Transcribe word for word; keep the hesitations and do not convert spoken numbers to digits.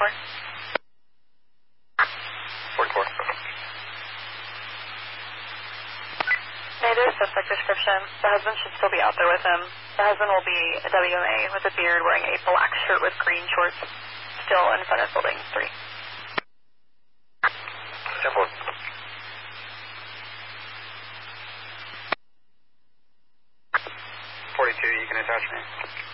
forty-four. forty-four. Native suspect description. The husband should still be out there with him. The husband will be a W M A with a beard wearing a black shirt with green shorts, still in front of building three. ten four. forty-two, you can attach me.